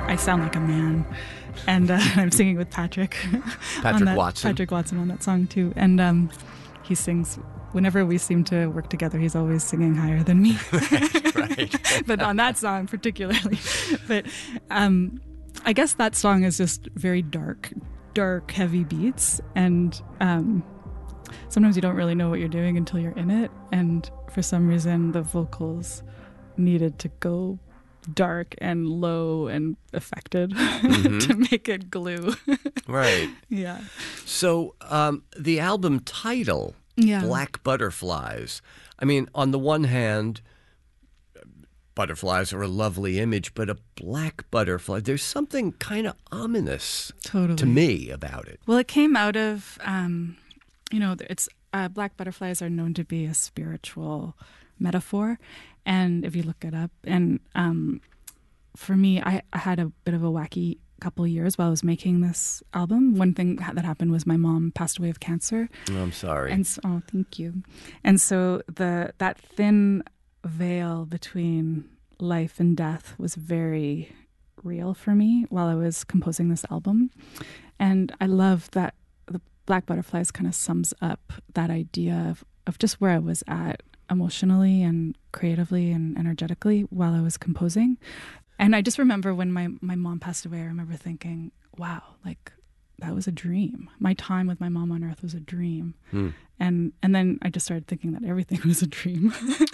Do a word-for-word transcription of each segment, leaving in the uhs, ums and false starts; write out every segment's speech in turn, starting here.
I sound like a man. And uh, I'm singing with Patrick. Patrick that, Watson. Patrick Watson on that song, too. And um, he sings, whenever we seem to work together, he's always singing higher than me. Right, right. But on that song particularly. But um, I guess that song is just very dark, dark, heavy beats. And um, sometimes you don't really know what you're doing until you're in it. And for some reason, the vocals needed to go dark and low and affected mm-hmm. to make it glue. Right. Yeah. So um, the album title, yeah. Black Butterflies, I mean, on the one hand, butterflies are a lovely image, but a black butterfly, there's something kind of ominous totally. to me about it. Well, it came out of, um, you know, it's uh, black butterflies are known to be a spiritual metaphor. And if you look it up, and um, for me, I, I had a bit of a wacky couple of years while I was making this album. One thing that happened was my mom passed away of cancer. Oh, I'm sorry. And so, oh, thank you. And so the that thin veil between life and death was very real for me while I was composing this album. And I love that the Black Butterflies kind of sums up that idea of, of just where I was at emotionally and creatively and energetically while I was composing. And I just remember when my, my mom passed away, I remember thinking, wow, like that was a dream. My time with my mom on earth was a dream. Hmm. And and then I just started thinking that everything was a dream.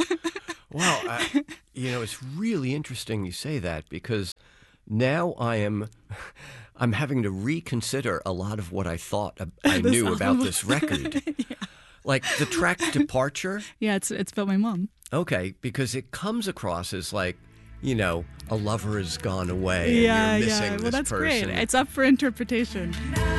Well, I, you know, it's really interesting you say that because now I am I'm having to reconsider a lot of what I thought I knew album. about this record. Yeah. Like the track Departure? Yeah, it's it's about my mom. Okay, because it comes across as like, you know, a lover has gone away yeah, and you're missing yeah. this well, that's person. Great. It's up for interpretation.